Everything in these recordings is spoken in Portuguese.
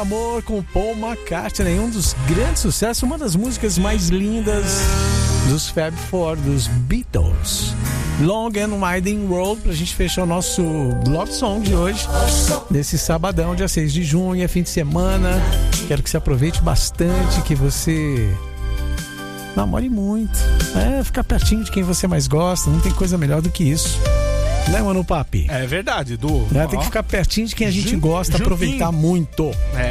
Amor com Paul McCartney, um dos grandes sucessos, uma das músicas mais lindas dos Fab Four, dos Beatles. Long and Winding Road, pra gente fechar o nosso Love Song de hoje, nesse sabadão, dia 6 de junho, é fim de semana. Quero que você aproveite bastante, que você namore muito, ficar pertinho de quem você mais gosta, não tem coisa melhor do que isso. Né, Mano Papi? É verdade, Edu. Tem que ficar pertinho de quem a gente gosta, aproveitar muito.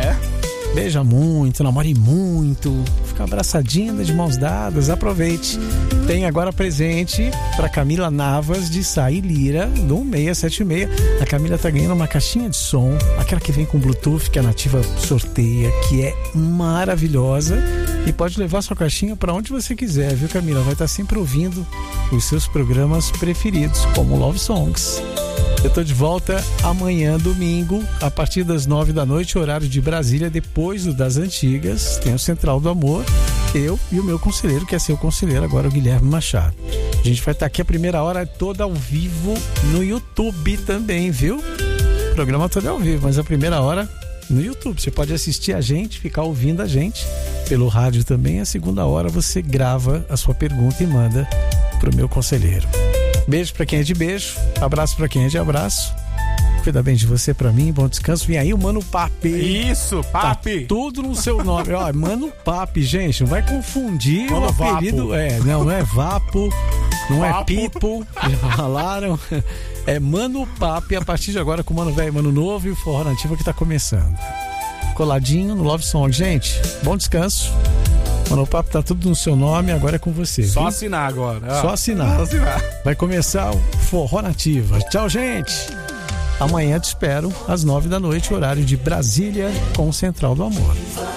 Beija muito, namore muito, fica abraçadinha de mãos dadas, aproveite. Tem agora presente pra Camila Navas de Sai Lira, do 676. A Camila tá ganhando uma caixinha de som, aquela que vem com Bluetooth, que a Nativa sorteia, que é maravilhosa. E pode levar sua caixinha pra onde você quiser, viu, Camila? Vai estar sempre ouvindo os seus programas preferidos, como Love Songs. Eu tô de volta amanhã, domingo, a partir das 9 da noite, horário de Brasília, depois do Das Antigas. Tem o Central do Amor, eu e o meu conselheiro, que é seu conselheiro agora, o Guilherme Machado. A gente vai estar aqui a primeira hora toda ao vivo no YouTube também, viu? O programa todo é ao vivo, mas a primeira hora no YouTube. Você pode assistir a gente, ficar ouvindo a gente pelo rádio também. A segunda hora você grava a sua pergunta e manda pro meu conselheiro. Beijo pra quem é de beijo, abraço pra quem é de abraço. Cuida bem de você, pra mim, bom descanso. Vem aí o Mano Papi. Isso, Papi. Tá tudo no seu nome. Ó, Mano Papi, gente, não vai confundir o apelido. Vapo. Não é Vapo, não Vapo. É Pipo, já falaram. É Mano Papi, a partir de agora com o Mano Velho, Mano Novo e o Forró Nativa que tá começando. Coladinho no Love Song, gente. Bom descanso. Mano, o papo tá tudo no seu nome, agora é com você. Só viu? assinar agora. Só assinar. Só assinar. Vai começar o Forró Nativa. Tchau, gente. Amanhã te espero às 9 da noite, horário de Brasília, com o Central do Amor.